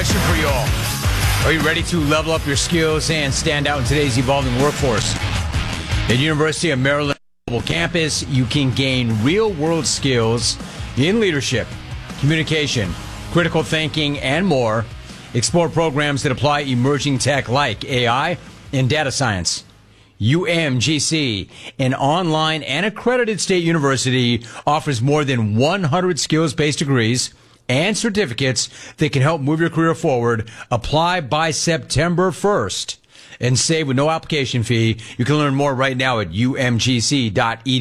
question for you all. Are you ready to level up your skills and stand out in today's evolving workforce? At University of Maryland Global Campus, you can gain real-world skills in leadership, communication, critical thinking, and more. Explore programs that apply emerging tech like AI and data science. UMGC, an online and accredited state university, offers more than 100 skills-based degrees and certificates that can help move your career forward. Apply by September 1st and save with no application fee. You can learn more right now at umgc.edu,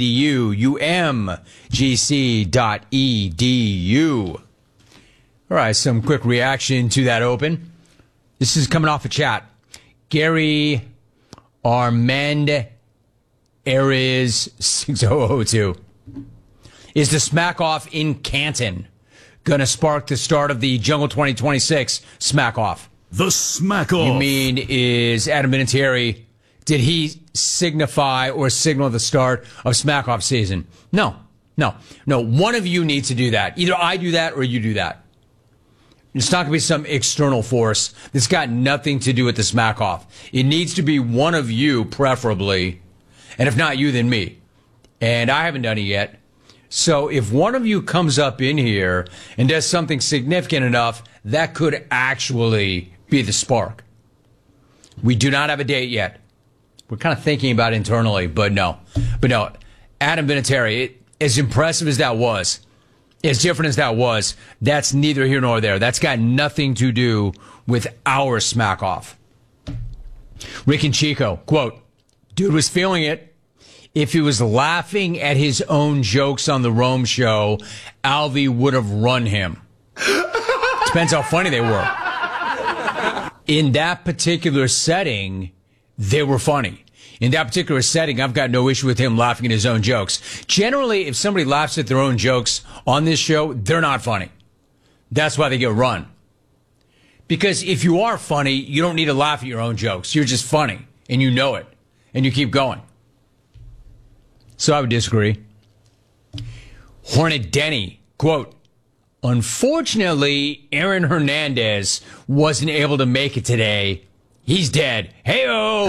umgc.edu. All right, some quick reaction to that open. This is coming off a chat. Gary Armand Ares 6002. Is the smack off in Canton going to spark the start of the Jungle 2026 smack off? The smack off. You mean, is Adam Vinatieri, did he signify or signal the start of smack off season? No. One of you needs to do that. Either I do that or you do that. It's not going to be some external force that's got nothing to do with the smack off. It needs to be one of you, preferably. And if not you, then me. And I haven't done it yet. So if one of you comes up in here and does something significant enough, that could actually be the spark. We do not have a date yet. We're kind of thinking about it internally, but no. Adam Vinatieri, as impressive as that was, as different as that was, that's neither here nor there. That's got nothing to do with our smack off. Rick and Chico, quote, dude was feeling it. If he was laughing at his own jokes on the Rome show, Alvy would have run him. Depends how funny they were. In that particular setting, they were funny. In that particular setting, I've got no issue with him laughing at his own jokes. Generally, if somebody laughs at their own jokes on this show, they're not funny. That's why they get run. Because if you are funny, you don't need to laugh at your own jokes. You're just funny, and you know it, and you keep going. So I would disagree. Hornet Denny, quote, unfortunately, Aaron Hernandez wasn't able to make it today. He's dead. Hey-oh!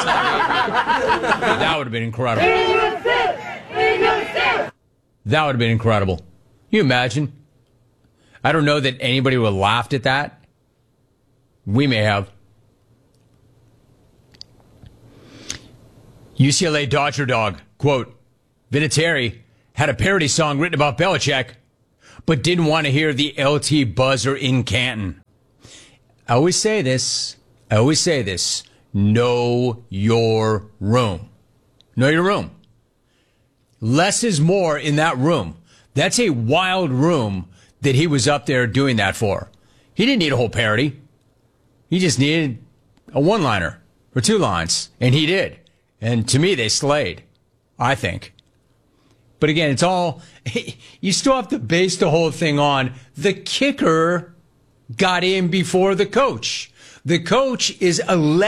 That would have been incredible. That would have been incredible. Can you imagine? I don't know that anybody would have laughed at that. We may have. UCLA Dodger Dog, quote, Vinatieri had a parody song written about Belichick, but didn't want to hear the LT buzzer in Canton. I always say this. Know your room. Know your room. Less is more in that room. That's a wild room that he was up there doing that for. He didn't need a whole parody. He just needed a one-liner or two lines, and he did. And to me, they slayed, I think. But again, it's all, you still have to base the whole thing on the kicker got in before the coach. The coach is 11